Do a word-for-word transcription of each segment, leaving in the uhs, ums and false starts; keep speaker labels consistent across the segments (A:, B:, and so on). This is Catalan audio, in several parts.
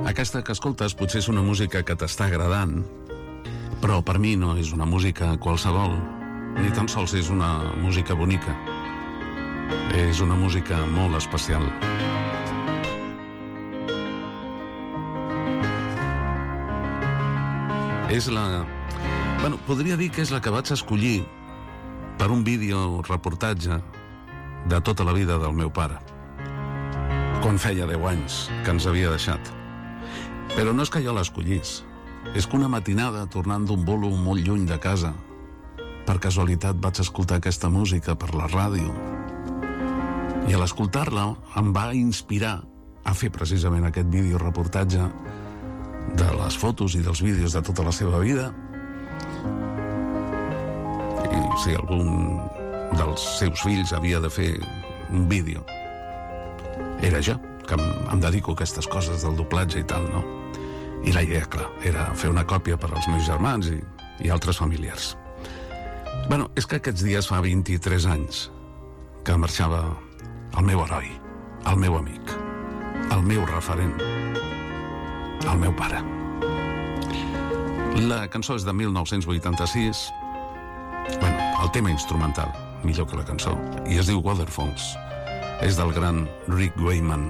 A: Aquesta que escoltes potser és una música que t'està agradant, però per mi no és una música qualsevol, ni tan sols és una música bonica. És una música molt especial. És la... Bueno, podria dir que és la que vaig escollir per un vídeo reportatge de tota la vida del meu pare, quan feia deu anys que ens havia deixat. Però no és que jo l'escollís, és que una matinada, tornant d'un bolo molt lluny de casa, per casualitat vaig escoltar aquesta música per la ràdio, i a l'escoltar-la em va inspirar a fer precisament aquest vídeo reportatge de les fotos i dels vídeos de tota la seva vida. I si algun dels seus fills havia de fer un vídeo, era jo, que em, em dedico a aquestes coses del doblatge i tal, no? I la idea, clar, era fer una còpia per als meus germans i, i altres familiars. Bueno, és que aquests dies fa vint-i-tres anys que marxava el meu heroi, el meu amic, el meu referent, el meu pare. La cançó és de mil nou-cents vuitanta-sis, bueno, el tema instrumental, millor que la cançó, i es diu Waterfalls. És del gran Rick Wakeman,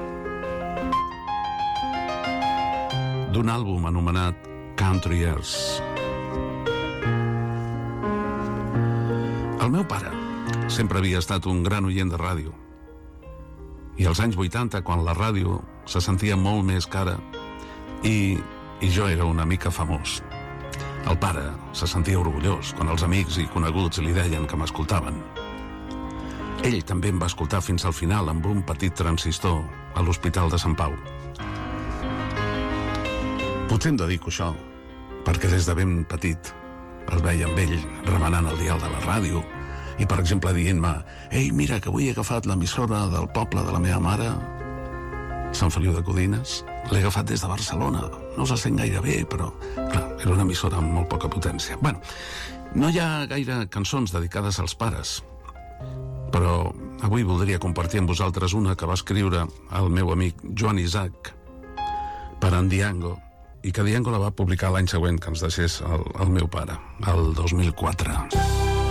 A: d'un àlbum anomenat Country Years. El meu pare sempre havia estat un gran oient de ràdio, i als anys vuitanta, quan la ràdio se sentia molt més cara i, i jo era una mica famós, el pare se sentia orgullós quan els amics i coneguts li deien que m'escoltaven. Ell també em va escoltar fins al final amb un petit transistor a l'Hospital de Sant Pau. Potser em dedico a això perquè des de ben petit el veia amb ell remenant el dial de la ràdio i, per exemple, dient-me: «Ei, mira, que avui he agafat l'emissora del poble de la meva mare, Sant Feliu de Codines. L'he agafat des de Barcelona. No se sent gaire bé, però, clar, era una emissora amb molt poca potència». Bueno, no hi ha gaire cançons dedicades als pares, però avui voldria compartir amb vosaltres una que va escriure el meu amic Joan Isaac per en Diango, i que Diango la va publicar l'any següent que ens deixés el, el meu pare, el dos mil quatre.